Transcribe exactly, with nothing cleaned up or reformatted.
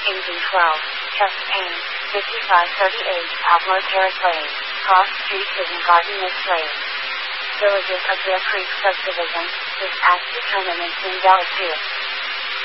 A D twelve, chest pain, fifty-five thirty-eight, Outlaw Terrace Lane, Cross Street, Hidden Garden, Miss Lane. Villages of Bear Creek Subdivision, this Act Tournament in Delaware.